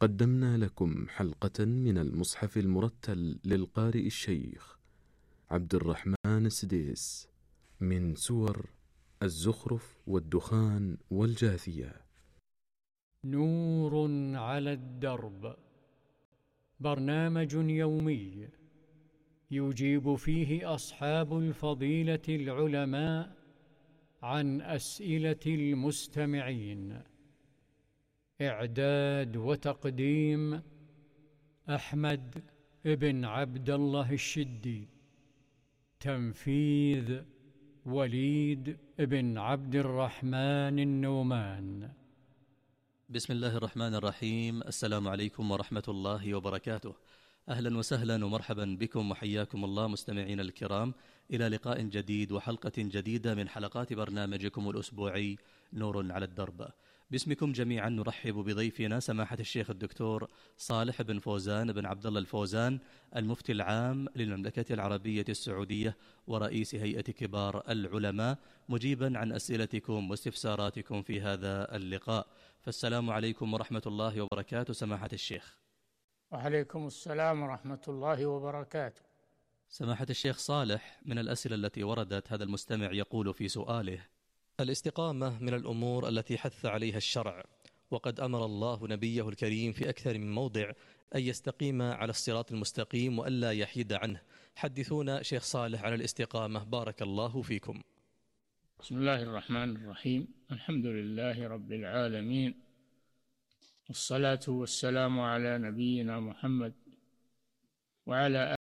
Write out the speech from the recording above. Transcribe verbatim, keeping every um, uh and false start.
قدمنا لكم حلقة من المصحف المرتل للقارئ الشيخ عبد الرحمن السديس من سور الزخرف والدخان والجاثية. نور على الدرب، برنامج يومي يجيب فيه أصحاب الفضيلة العلماء عن أسئلة المستمعين. إعداد وتقديم أحمد بن عبد الله الشدي. تنفيذ وليد بن عبد الرحمن النومان. بسم الله الرحمن الرحيم. السلام عليكم ورحمة الله وبركاته. أهلا وسهلا ومرحبا بكم وحياكم الله مستمعين الكرام إلى لقاء جديد وحلقة جديدة من حلقات برنامجكم الأسبوعي نور على الدرب. باسمكم جميعا نرحب بضيفنا سماحة الشيخ الدكتور صالح بن فوزان بن عبد الله الفوزان، المفتي العام للمملكة العربية السعودية ورئيس هيئة كبار العلماء، مجيبا عن أسئلتكم واستفساراتكم في هذا اللقاء. فالسلام عليكم ورحمة الله وبركاته سماحة الشيخ. وعليكم السلام ورحمة الله وبركاته. سماحة الشيخ صالح، من الأسئلة التي وردت هذا المستمع يقول في سؤاله: الاستقامة من الأمور التي حث عليها الشرع، وقد أمر الله نبيه الكريم في أكثر من موضع أن يستقيم على الصراط المستقيم وألا يحيد عنه. حدثونا شيخ صالح عن الاستقامة بارك الله فيكم. بسم الله الرحمن الرحيم. الحمد لله رب العالمين، والصلاة والسلام على نبينا محمد وعلى